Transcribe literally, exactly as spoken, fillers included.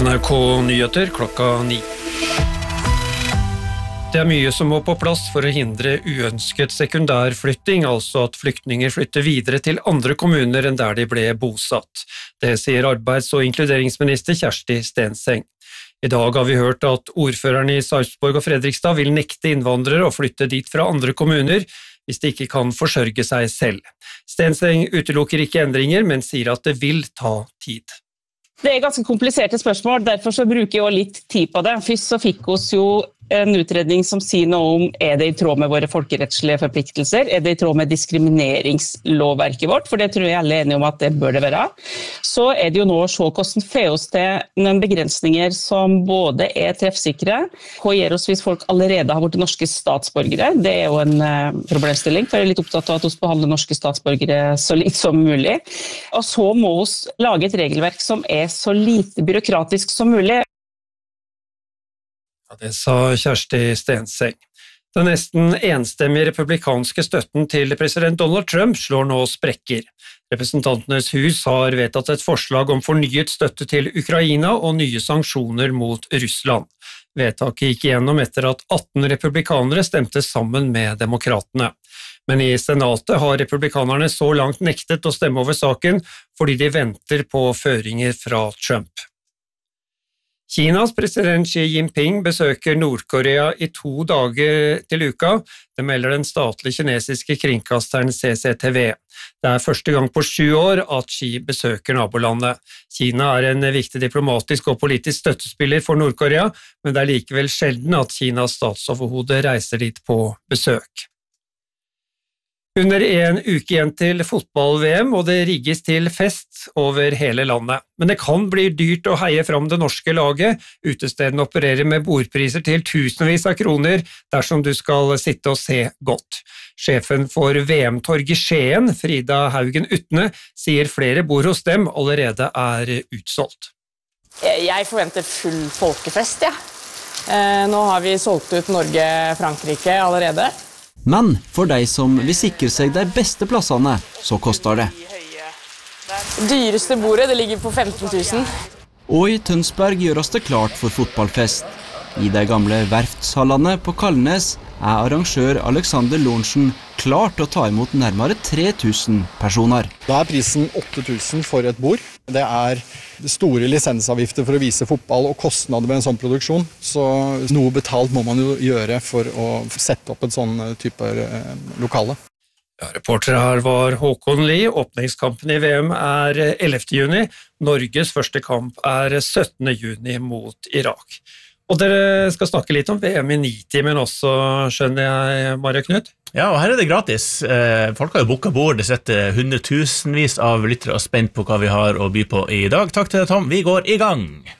N R K Nyheter klokka ni. Det er mye som må på plass for å hindre uønsket sekundærflytting, altså at flyktninger flytter videre til andre kommuner enn der de ble bosatt. Det sier arbeids- og inkluderingsminister Kjersti Stenseng. I dag har vi hørt at ordførerne i Sarpsborg og Fredrikstad vil nekte innvandrere å flytte dit fra andre kommuner hvis de ikke kan forsørge seg selv. Stenseng utelukker ikke endringer, men sier at det vil ta tid. Det er ganske kompliserte spørsmål, derfor så bruker jeg jo litt tid på det. Først så fikk oss jo en utredning som sier noe om er det i tråd med våre folkerettslige forpliktelser, er det i tråd med diskrimineringslovverket vårt, for det tror jeg alle er enige om at det bør det være. Så er det jo nå å se hvordan får oss til noen begrensninger som både er treffsikre, hva gjør oss hvis folk allerede har vært norske statsborgere, det er jo en problemstilling, for jeg er litt opptatt av at vi behandler norske statsborgere så litt som mulig. Og så må vi lage et regelverk som er så lite byråkratisk som mulig. Ja, det sa Kjersti Stenseng. Den nesten enstemmige republikanske støtten til president Donald Trump slår nå sprekker. Representantenes hus har vedtatt et forslag om fornyet støtte til Ukraina og nye sanksjoner mot Russland. Vedtaket gikk igjennom etter at atten republikanere stemte sammen med demokratene. Men i senatet har republikanerne så langt nektet å stemme over saken fordi de venter på føringer fra Trump. Kinas president Xi Jinping besøker Nord-Korea i to dager til uka, det melder den statlige kinesiske kringkasteren C C T V. Det er første gang på sju år at Xi besøker nabolandet. Kina er en viktig diplomatisk og politisk støttespiller for Nord-Korea, men det er likevel sjelden at Kinas statsoverhode reiser dit på besøk. Under en uke igjen til fotball-V M, og det rigges til fest over hele landet. Men det kan bli dyrt å heie fram det norske laget. Utestedene opererer med bordpriser til tusenvis av kroner dersom du skal sitte og se godt. Sjefen for V M-torg i Skien, Frida Haugen Utne, sier flere bord hos dem allerede er utsolgt. Jeg forventer full folkefest, ja. Nå har vi solgt ut Norge-Frankrike allerede. Men for deg som vil sikre seg de beste plassene, så koster det. Dyreste bordet, det ligger på femten tusen. Og i Tønsberg gjøres det klart for fotballfest. I de gamle verftshallene på Kalnes er arrangør Alexander Lorentzen klar til å ta imot nærmere tre tusen personer. Da er prisen åtte tusen for et bord. Det er store lisensavgifter for å vise fotball og kostnader med en sånn produksjon. Så noe betalt må man jo gjøre for å sette opp et sånn type lokale. Ja, reportere her var Håkon Lie. Åpningskampen i V M er ellevte juni. Norges første kamp er syttende juni mot Irak. Og dere skal snakke litt om V M i nitimen også, skjønner jeg, Maria Knut? Ja, og her er det gratis. Folk har jo booket bord, det setter hundretusenvis av lyttere og spent på hva vi har å by på i dag. Takk til deg, Tom. Vi går i gang!